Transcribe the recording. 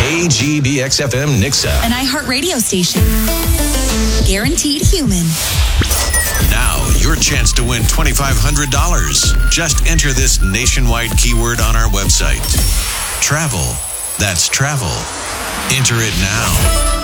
KGBX-FM Nixa. An iHeartRadio station. Guaranteed human. Now, your chance to win $2,500. Just enter this nationwide keyword on our website. Travel. That's travel. Enter it now.